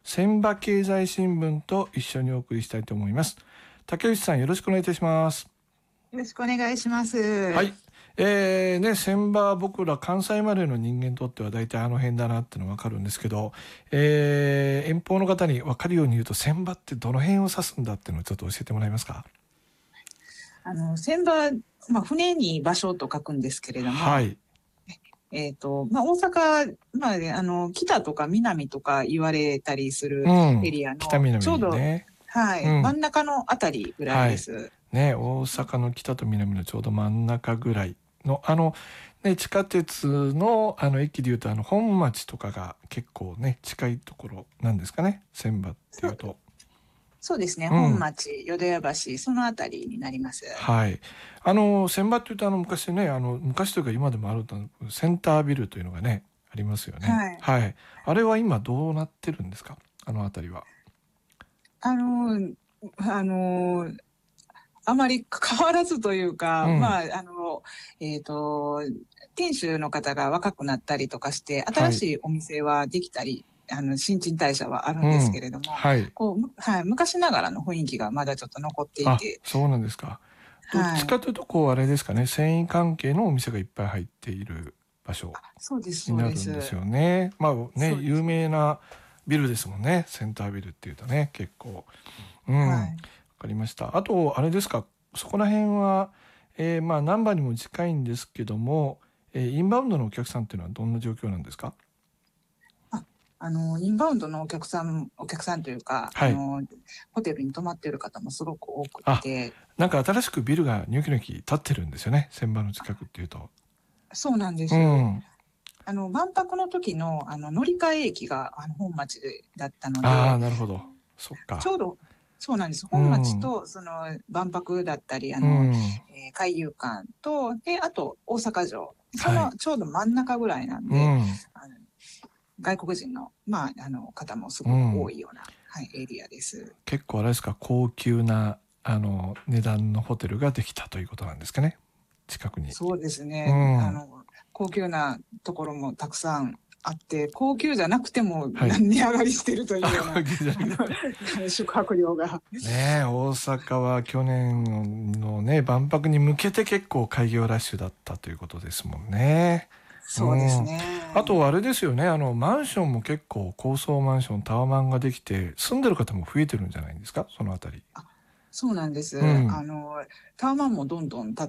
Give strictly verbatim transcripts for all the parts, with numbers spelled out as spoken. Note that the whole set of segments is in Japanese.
千葉経済新聞と一緒にお送りしたいと思います。竹内さん、よろしくお願いいたします。 よろしくお願いします。 はい。えー、ね、千葉、僕ら関西生まれの人間にとっては大体あの辺だなってのわかるんですけど、えー、遠方の方にわかるように言うと、千葉ってどの辺を指すんだっていうのをちょっと教えてもらえますか？ あの、千葉、まあ、船に場所と書くんですけれども、 はい。 えっ、と、まあ、大阪、まあね、あの、北とか南とか言われたりするうん。 エリアの、 北南ちょうど、 ね。 はい、 うん。 真ん中のあたりぐらいです。 はい。ね、大阪の北と南のちょうど真ん中ぐらいの、あの、ね、地下鉄の、あの、駅でいうと、あの、本町とかが結構ね、近いところなんですかね、千葉っていうと。 そうですね、 うん本町、淀屋橋、そのあたりになります。 はい。あの、千葉っていうと、あの、昔ね、あの、昔というか今でもあると、センタービルというのがね、ありますよね。 はい。 はい。あれは今どうなってるんですか？あのあたりは。 あの、あの、あまり変わらずというか、 うん。 まあ、あの、えっ、と、店主の方が若くなったりとかして、新はい。 しいお店はできたり、あの、新陳代謝はあるんですけうん。 れども、 はい。 こう、むはい、昔ながらの雰囲気がまだちょっと残っていあ、 て、 そうなんですか。どっはい。 ちかというと、こう、あれですかね、繊維関係のお店がいっぱい入っている場所そうです、 にそうです。 なるんですよね。まあね、有そうです。 名なビルですもんね。センタービルっていうとね、結構。うん。わはい。 かりました。あと、あれですか、そこら辺は、えーまあ、難波にも近いんですけども、えーインバウンドのお客さんっていうのはどんな状況なんですか？ あ、あの、インバウンドのお客さん、お客さんというか、あはい。 の、ホテルに泊まっている方もすごく多くあ、 て、 なんか新しくビルがニョキニョキ立ってるんですよね。千葉の近くっていうと。 そうなんでうす。 ん。 あの、万博の時の、あの、乗り換え駅が、あの、本町でだったのああ、 で、 なるほど。そっか。 ちょうど、そうなんです。 う本町ん。 と、その、万博だったり、あうの、 ん。 えー海遊館と、で、あと、大阪城。その、 はい。 ちょうど真ん中ぐらいなんで、 うん。 あの外国人の、まあ、あの、方もすごく多うん。 いような、はい、エリアです。 結構あれですか、高級な、あの、値段のホテルができたということなんですかね。近くに。 そうですうね。あん。 の、高級なところもたくさんあって、高級じゃなくてもはい。 値上がりしてるというあ、 ような、 高級じゃなあくて。 の、宿泊料が。 ねえ、大阪は去年のね、万博に向けて結構開業ラッシュだったということですもんね。うそうですん。あね。 とあれですよね、あの、マンションも結構高層マンション、タワマンができて、住んでる方も増えてるんじゃないんですか、そのあたり。 あ、そうなんです。 うん。 あの、タワマンもどんどん建って、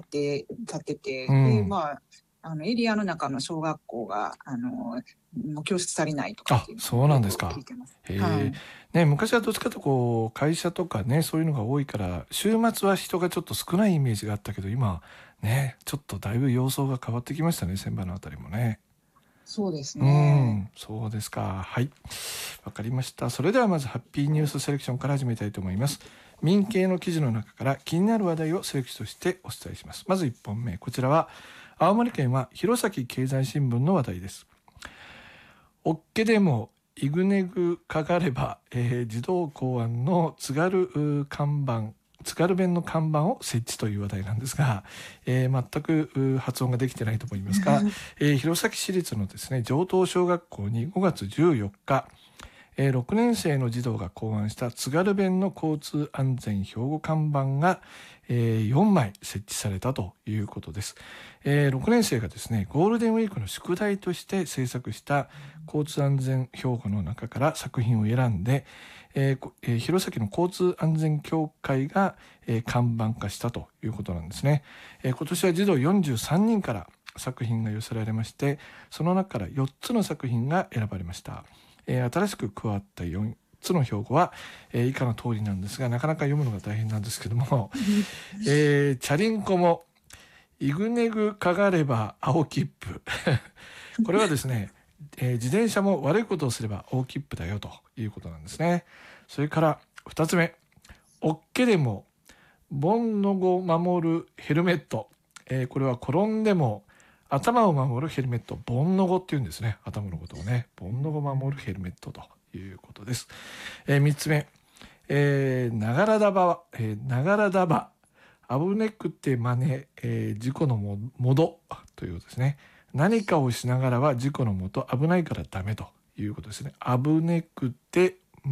建ってて、で、 うん。 まあ、あの、エリアの中の小学校が、あの、もう教室足りないとかってあ、 いうのそうもよくなんですか。 聞いてます。 へえ。 はい。 ね、昔はどっちかというとこう、会社とかね、そういうのが多いから、週末は人がちょっと少ないイメージがあったけど、今、ね、ちょっとだいぶ様相が変わってきましたね、千葉のあたりもね。 そうですうね。 ん、そうですか。はい。わかりました。それではまずハッピーニュースセレクションから始めたいと思います。民系の記事の中から気になる話題をセレクトしてお伝えします。まずいっぽんめ。こちらは、青森県は弘前経済新聞の話題です。おっけでもイグネグかかれば、えー、児童公安の津軽看板、津軽弁の看板を設置という話題なんですが、えー、全く発音ができてないと思いますが、えー、弘前市立のですね、上東小学校にごがつじゅうよっか、えー、ろくねん生の児童が考案した津軽弁の交通安全標語看板が、えー、よんまい設置されたということです、えー。ろくねん生がですね、ゴールデンウィークの宿題として制作した交通安全標語の中から作品を選んで、えーえー、弘前の交通安全協会が、えー、看板化したということなんですね。えー、今年は児童よんじゅうさんにんから作品が寄せられまして、その中からよっつの作品が選ばれました。えー、新しく加わったよっつの標語は、えー、以下の通りなんですが、なかなか読むのが大変なんですけども、えー、チャリンコもイグネグかがれば青切符。これはですね、えー、自転車も悪いことをすれば青切符だよということなんですね。それから二つ目、おっけでも盆のご守るヘルメット。えー、これは転んでも頭を守るヘルメット、盆のごっていうんですね。頭のことをね、盆のご守るヘルメットということです。えー、三つ目、えー、ながらだば、えー、ながらだば、危ねくて真似、えー、事故のも、もどということですね。何かをしながらは事故のもと、危ないからダメということですね。危ねくて